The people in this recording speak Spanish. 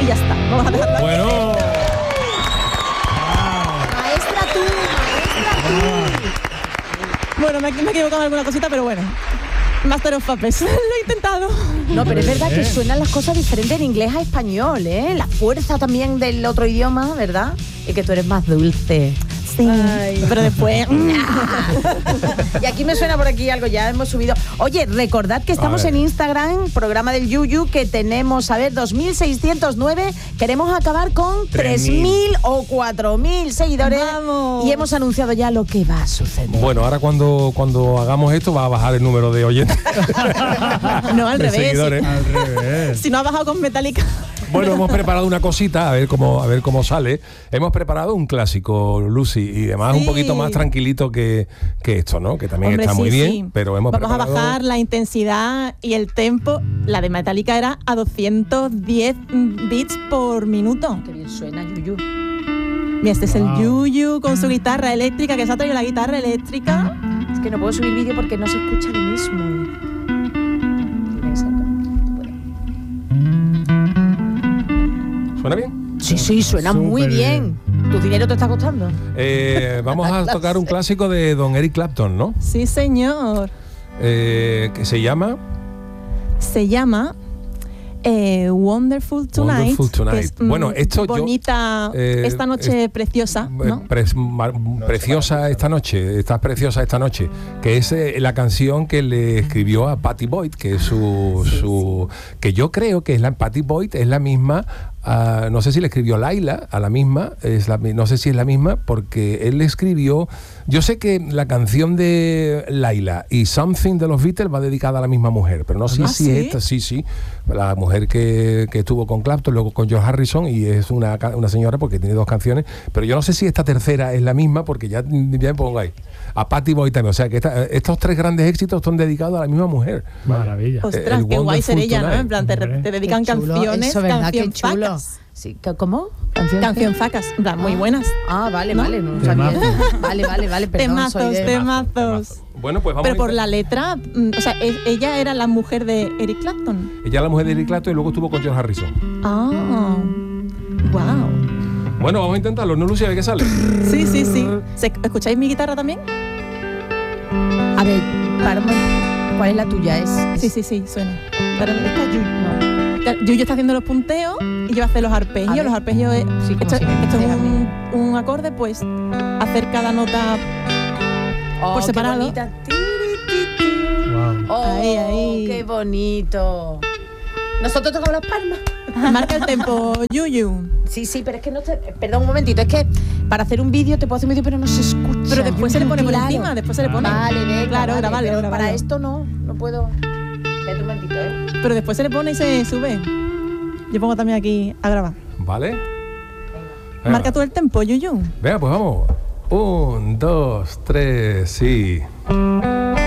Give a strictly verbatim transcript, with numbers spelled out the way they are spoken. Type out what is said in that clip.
ya está. Vamos a dejarlo. Bueno. Maestra tú, maestra tú. Bueno, me, me he equivocado en alguna cosita, pero bueno. Master of Puppets. Lo he intentado. No, pero es verdad que suenan las cosas diferentes en inglés a español, ¿eh? La fuerza también del otro idioma, ¿verdad? Y que tú eres más dulce. Sí, Ay. pero después... Y aquí me suena por aquí algo, ya hemos subido. Oye, recordad que estamos en Instagram, programa del Yuyu, que tenemos, a ver, dos mil seiscientos nueve. Queremos acabar con tres mil o cuatro mil seguidores. ¡Vamos! Y hemos anunciado ya lo que va a suceder. Bueno, ahora cuando, cuando hagamos esto va a bajar el número de oyentes. No, al de revés. seguidores. Al revés. Si no ha bajado con Metallica. Bueno, hemos preparado una cosita, a ver cómo, a ver cómo sale. Hemos preparado un clásico, Lucy, y además Sí. un poquito más tranquilito que, que esto, ¿no? Que también Hombre, está sí, muy bien, sí. pero hemos Vamos preparado... a bajar la intensidad y el tempo. La de Metallica era a doscientos diez bits por minuto. Qué bien suena, Yuyu. Mira, este es el Wow. Yuyu con su guitarra eléctrica, que se ha traído la guitarra eléctrica. Es que no puedo subir vídeo porque no se escucha lo mismo. ¿Suena bien? Sí, sí, suena Súper muy bien. bien. ¿Tu dinero te está costando? Eh, vamos a tocar un clásico de Don Eric Clapton, ¿no? Sí, señor. Eh, que se llama... Se llama eh, Wonderful Tonight. Wonderful Tonight. Que es, mm, Bueno, esto yo, bonita, eh, esta noche es- preciosa, ¿no? Pre- mar- preciosa esta noche, estás preciosa esta noche, que es eh, la canción que le escribió a Patty Boyd, que es su, su que yo creo que es la Patty Boyd es la misma, uh, no sé si le escribió Laila a la misma, es la, no sé si es la misma porque él le escribió, yo sé que la canción de Laila y Something de los Beatles va dedicada a la misma mujer, pero no sé ¿Ah, si sí? es esta, sí, sí, la mujer que, que estuvo con Clapton, luego con George Harrison y es una, ca- una señora porque tiene dos canciones, pero yo no sé si esta tercera es la misma porque ya, ya me pongo ahí. A Patty Boyd también, o sea que esta- estos tres grandes éxitos son dedicados a la misma mujer. Maravilla. Ostras, el qué guay ser Wonderful ella, ¿no? Tonight. En plan, te, Hombre. te dedican Qué chulo. canciones, Eso, ¿verdad? Qué canción chulo. facas. Sí, ¿cómo? ¿Canción? Canción facas, en plan, muy buenas. Ah, vale, ¿No? vale, no sabía. Temazo. Vale, vale, vale, perdón, Temazos, soy de... temazos. Bueno, pues vamos Pero a por intent- la letra, mm, o sea, e- ella era la mujer de Eric Clapton. Ella es la mujer de Eric Clapton y luego estuvo con George Harrison. Ah, wow. Bueno, vamos a intentarlo, ¿no, Lucia? ¿De qué sale? Sí, sí, sí. ¿Se- ¿Escucháis mi guitarra también? A ver, Parma, ¿cuál es la tuya? Es, es- Sí, sí, sí, suena. Pero esta es Yuyu, no. Yuyu está haciendo los punteos y yo voy a hacer los A arpegios. ver. Los arpegios es, Sí, como esto, si me esto es dices a un, un acorde, pues hacer cada nota. Oh, por qué separado. bonita. Ti, ti, ti. Wow. Oh, Ahí, ahí. qué bonito. Nosotros tocamos las palmas. Marca el tempo, Yuyu. Sí, sí, pero es que no te... Perdón un momentito, es que para hacer un vídeo te puedo hacer un vídeo pero no se escucha. Pero después se le pone por Claro. encima, después se le pone. Vale, venga, Claro, vale, grabarlo, pero grabarlo. para esto no, no puedo... Espérate un momentito, ¿eh? Pero después se le pone y se sube. Yo pongo también aquí a grabar. ¿Vale? Venga. Marca tú el tempo, Yuyu. Venga, pues vamos. Un, dos, tres, sí.